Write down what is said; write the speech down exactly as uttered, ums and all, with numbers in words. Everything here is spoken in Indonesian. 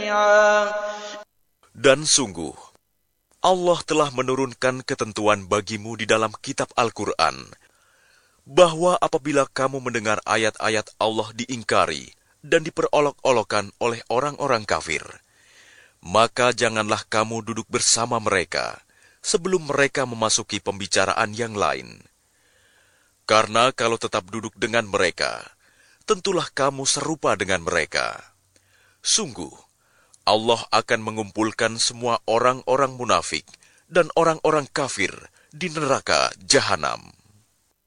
جميعا. Dan sungguh, Allah telah menurunkan ketentuan bagimu di dalam kitab Al-Quran, bahwa apabila kamu mendengar ayat-ayat Allah diingkari dan diperolok-olokkan oleh orang-orang kafir, maka janganlah kamu duduk bersama mereka sebelum mereka memasuki pembicaraan yang lain. Karena kalau tetap duduk dengan mereka, tentulah kamu serupa dengan mereka. Sungguh, Allah akan mengumpulkan semua orang-orang munafik dan orang-orang kafir di neraka Jahanam.